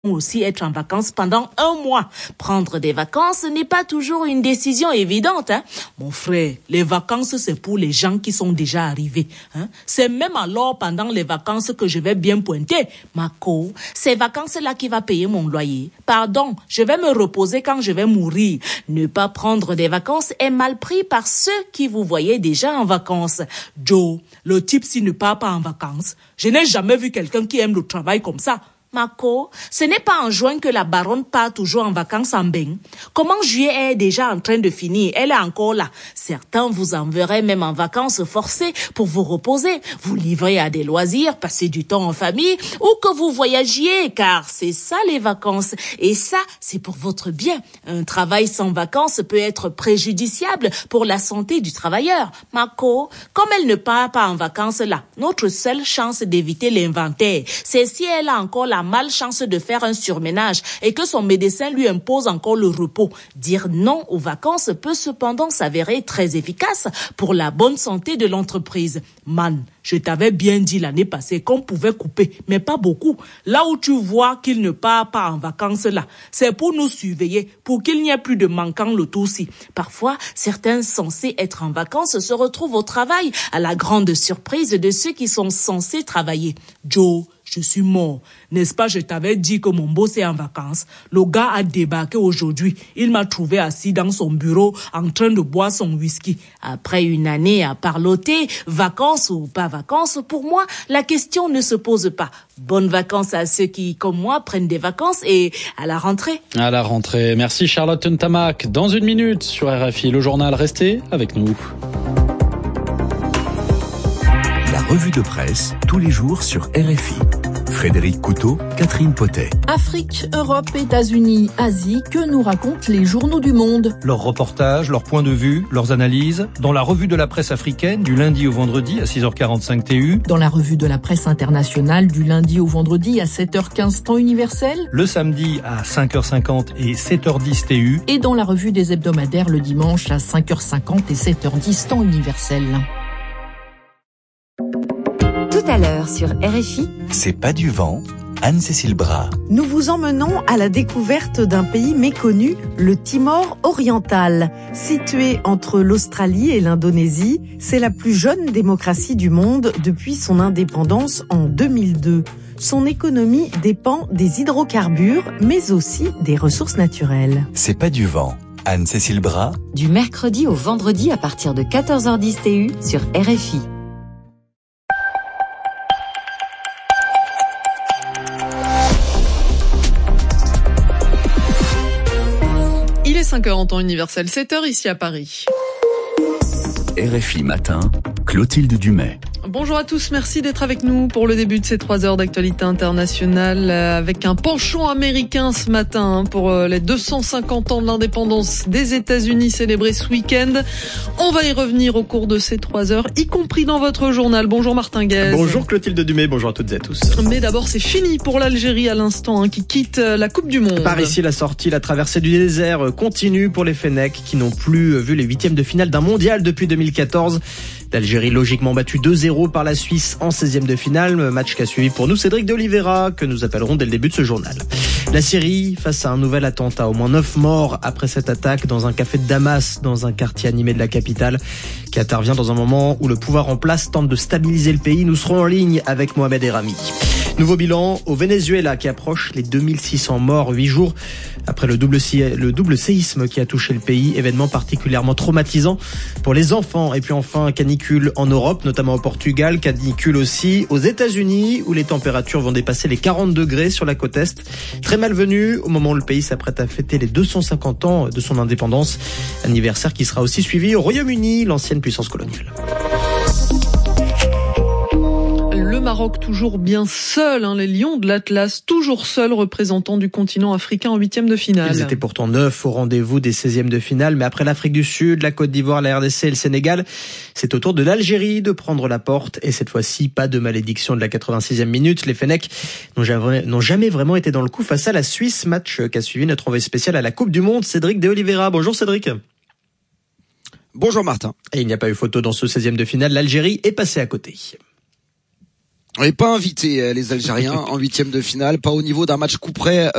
aussi être en vacances pendant 1 mois. Prendre des vacances n'est pas toujours une décision évidente, hein. Mon frère, les vacances, c'est pour les gens qui sont déjà arrivés, hein. C'est même alors pendant les vacances que je vais bien pointer. Marco, ces vacances-là qui va payer mon loyer. Pardon, je vais me reposer quand je vais mourir. Ne pas prendre des vacances est mal pris par ceux qui vous voyez déjà en vacances. Joe, le type s'il ne part pas en vacances, je n'ai jamais vu quelqu'un qui aime le travail comme ça. Marco, ce n'est pas en juin que la baronne part toujours en vacances en bain. Comment juillet est déjà en train de finir? Elle est encore là. Certains vous enverraient même en vacances forcées pour vous reposer, vous livrer à des loisirs, passer du temps en famille ou que vous voyagiez, car c'est ça les vacances. Et ça, c'est pour votre bien. Un travail sans vacances peut être préjudiciable pour la santé du travailleur. Marco, comme elle ne part pas en vacances là, notre seule chance d'éviter l'inventaire, c'est si elle a encore la malchance de faire un surménage et que son médecin lui impose encore le repos. Dire non aux vacances peut cependant s'avérer très efficace pour la bonne santé de l'entreprise. Man, je t'avais bien dit l'année passée qu'on pouvait couper, mais pas beaucoup. Là où tu vois qu'il ne part pas en vacances là, c'est pour nous surveiller, pour qu'il n'y ait plus de manquants le tout-ci. Parfois, certains censés être en vacances se retrouvent au travail à la grande surprise de ceux qui sont censés travailler. Joe, je suis mort. N'est-ce pas, je t'avais dit que mon boss est en vacances. Le gars a débarqué aujourd'hui. Il m'a trouvé assis dans son bureau en train de boire son whisky. Après une année à parloter, vacances ou pas vacances, pour moi, la question ne se pose pas. Bonnes vacances à ceux qui, comme moi, prennent des vacances et à la rentrée. À la rentrée. Merci Charlotte Ntamak. Dans 1 minute sur RFI, le journal. Restez avec nous. La revue de presse, tous les jours sur RFI. Frédéric Couteau, Catherine Potet. Afrique, Europe, États-Unis, Asie, que nous racontent les journaux du monde? Leurs reportages, leurs points de vue, leurs analyses, dans la revue de la presse africaine du lundi au vendredi à 6h45 TU. Dans la revue de la presse internationale du lundi au vendredi à 7h15 temps universel. Le samedi à 5h50 et 7h10 TU. Et dans la revue des hebdomadaires le dimanche à 5h50 et 7h10 temps universel. Tout à l'heure sur RFI. C'est pas du vent, Anne-Cécile Bras. Nous vous emmenons à la découverte d'un pays méconnu, le Timor oriental. Situé entre l'Australie et l'Indonésie, c'est la plus jeune démocratie du monde depuis son indépendance en 2002. Son économie dépend des hydrocarbures, mais aussi des ressources naturelles. C'est pas du vent, Anne-Cécile Bras. Du mercredi au vendredi à partir de 14h10 TU sur RFI. Il est 5h en temps universel, 7h ici à Paris. RFI Matin, Clotilde Dumais. Bonjour à tous, merci d'être avec nous pour le début de ces 3 heures d'actualité internationale avec un penchant américain ce matin pour les 250 ans de l'indépendance des États-Unis célébrés ce week-end. On va y revenir au cours de ces 3 heures, y compris dans votre journal. Bonjour Martin Guez. Bonjour Clotilde Dumais, bonjour à toutes et à tous. Mais d'abord, c'est fini pour l'Algérie à l'instant, qui quitte la Coupe du Monde. Par ici, la sortie, la traversée du désert continue pour les Fennecs qui n'ont plus vu les 8e de finale d'un mondial depuis 2014. L'Algérie logiquement battue 2-0 par la Suisse en 16e de finale, match qu'a suivi pour nous Cédric de Oliveira, que nous appellerons dès le début de ce journal. La Syrie face à un nouvel attentat, au moins 9 morts après cette attaque dans un café de Damas, dans un quartier animé de la capitale, qui intervient dans un moment où le pouvoir en place tente de stabiliser le pays. Nous serons en ligne avec Mohamed Erami. Nouveau bilan au Venezuela qui approche les 2600 morts 8 jours après le double séisme qui a touché le pays, événement particulièrement traumatisant pour les enfants. Et puis enfin, canicule en Europe, notamment au Portugal, canicule aussi aux États-Unis où les températures vont dépasser les 40 degrés sur la côte Est. Très malvenue au moment où le pays s'apprête à fêter les 250 ans de son indépendance, anniversaire qui sera aussi suivi au Royaume-Uni, l'ancienne puissance coloniale. Le Maroc toujours bien seul, les Lions de l'Atlas, toujours seuls représentants du continent africain en 8e de finale. Ils étaient pourtant 9 au rendez-vous des 16e de finale, mais après l'Afrique du Sud, la Côte d'Ivoire, la RDC et le Sénégal, c'est au tour de l'Algérie de prendre la porte, et cette fois-ci, pas de malédiction de la 86e minute. Les Fennecs n'ont jamais vraiment été dans le coup face à la Suisse, match qu'a suivi notre envoyé spécial à la Coupe du Monde, Cédric de Oliveira. Bonjour Cédric. Bonjour Martin. Et il n'y a pas eu photo dans ce 16e de finale, l'Algérie est passée à côté. On n'est pas invité les Algériens en 8e de finale, pas au niveau d'un match coup près